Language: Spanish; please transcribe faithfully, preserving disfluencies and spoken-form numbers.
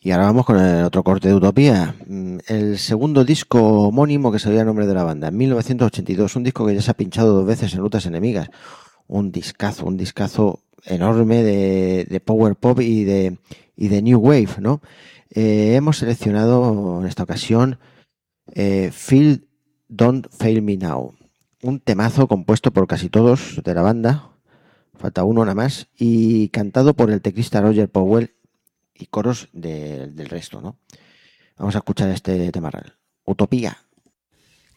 Y ahora vamos con el otro corte de Utopía, el segundo disco homónimo que salió a nombre de la banda, en mil novecientos ochenta y dos, un disco que ya se ha pinchado dos veces en Rutas Enemigas, un discazo, un discazo enorme de, de power pop y de, y de new wave, ¿no? Eh, hemos seleccionado en esta ocasión eh, Feel Don't Fail Me Now, un temazo compuesto por casi todos de la banda, falta uno nada más, y cantado por el teclista Roger Powell y coros de, del resto, ¿no? Vamos a escuchar este tema real. Utopía.